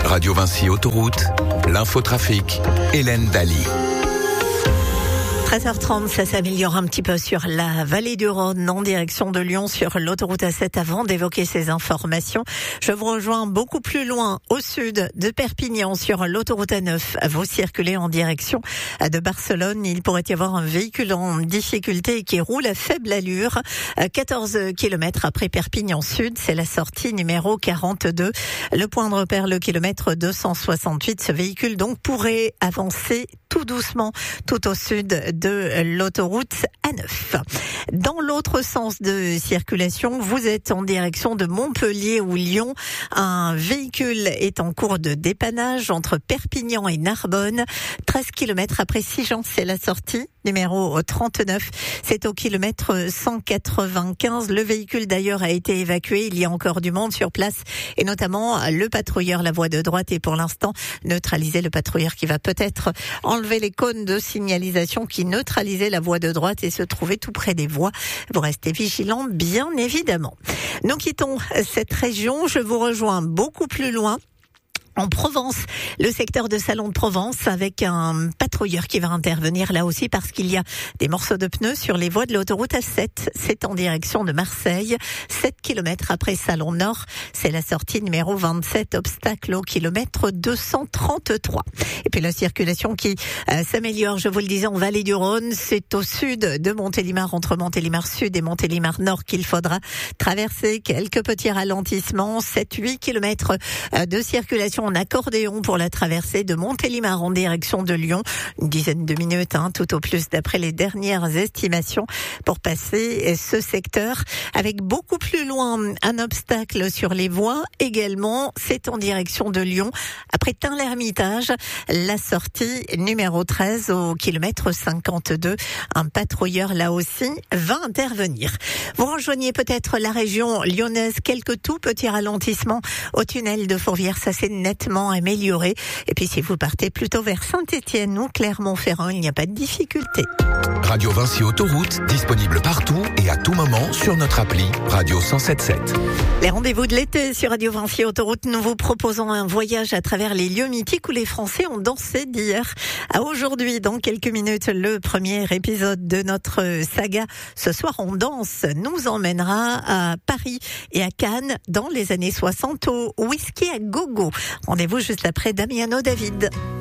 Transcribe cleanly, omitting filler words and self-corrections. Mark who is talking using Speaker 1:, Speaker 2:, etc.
Speaker 1: Radio Vinci Autoroute, l'infotrafic, Hélène Daly.
Speaker 2: 13h30, ça s'améliore un petit peu sur la vallée du Rhône en direction de Lyon sur l'autoroute A7. Avant d'évoquer ces informations, je vous rejoins beaucoup plus loin au sud de Perpignan sur l'autoroute A9. Vous circulez en direction de Barcelone. Il pourrait y avoir un véhicule en difficulté qui roule à faible allure. 14 km après Perpignan Sud, c'est la sortie numéro 42. Le point de repère, le kilomètre 268. Ce véhicule donc pourrait avancer tout doucement, tout au sud de l'autoroute A9. Dans l'autre sens de circulation, vous êtes en direction de Montpellier ou Lyon. Un véhicule est en cours de dépannage entre Perpignan et Narbonne. 13 km après Sigean, c'est la sortie numéro 39. C'est au kilomètre 195. Le véhicule d'ailleurs a été évacué. Il y a encore du monde sur place et notamment le patrouilleur, la voie de droite, et pour l'instant neutralisé. Le patrouilleur qui va peut-être enlever les cônes de signalisation qui neutralisaient la voie de droite et se trouver tout près des voies. Vous restez vigilants, bien évidemment. Nous quittons cette région. Je vous rejoins beaucoup plus loin. En Provence, le secteur de Salon de Provence, avec un patrouilleur qui va intervenir là aussi parce qu'il y a des morceaux de pneus sur les voies de l'autoroute A7. C'est en direction de Marseille, 7 km après Salon Nord. C'est la sortie numéro 27, obstacle au kilomètre 233. Et puis la circulation qui s'améliore, je vous le disais, en vallée du Rhône. C'est au sud de Montélimar, entre Montélimar Sud et Montélimar Nord, qu'il faudra traverser. Quelques petits ralentissements, 7-8 km de circulation en accordéon pour la traversée de Montélimar en direction de Lyon. Une dizaine de minutes, tout au plus, d'après les dernières estimations, pour passer ce secteur. Avec beaucoup plus loin, un obstacle sur les voies également. C'est en direction de Lyon. Après Tain-l'Hermitage, la sortie numéro 13 au kilomètre 52. Un patrouilleur là aussi va intervenir. Vous rejoignez peut-être la région lyonnaise. Quelques tout petits ralentissements au tunnel de Fourvière. Ça c'est nettement amélioré. Et puis si vous partez plutôt vers Saint-Étienne ou Clermont-Ferrand, il n'y a pas de difficulté.
Speaker 1: Radio Vinci Autoroute, disponible partout et à tout moment sur notre appli Radio 107.7.
Speaker 2: Les rendez-vous de l'été sur Radio Vinci Autoroute, nous vous proposons un voyage à travers les lieux mythiques où les Français ont dansé d'hier à aujourd'hui. Dans quelques minutes, le premier épisode de notre saga Ce soir on danse nous emmènera à Paris et à Cannes dans les années 60 au Whisky à Gogo. Rendez-vous juste après Damiano David.